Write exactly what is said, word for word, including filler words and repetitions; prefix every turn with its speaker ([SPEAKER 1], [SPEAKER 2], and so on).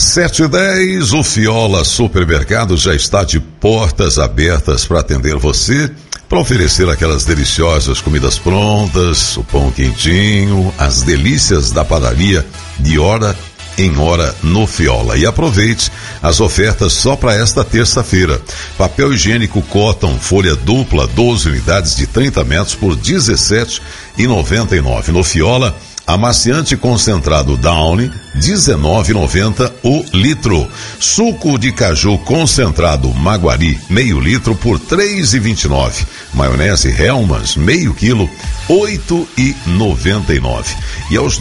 [SPEAKER 1] sete e dez, o Fiola Supermercado já está de portas abertas para atender você, para oferecer aquelas deliciosas comidas prontas, o pão quentinho, as delícias da padaria de hora em hora no Fiola. E aproveite as ofertas só para esta terça-feira. Papel higiênico Cotton, folha dupla, doze unidades de trinta metros por dezessete reais e noventa e nove centavos. No Fiola, amaciante concentrado Downy, dezenove reais e noventa centavos o litro. Suco de caju concentrado Maguari, meio litro por três reais e vinte e nove centavos. Maionese Hellmann's, meio quilo, oito reais e noventa e nove centavos. E aos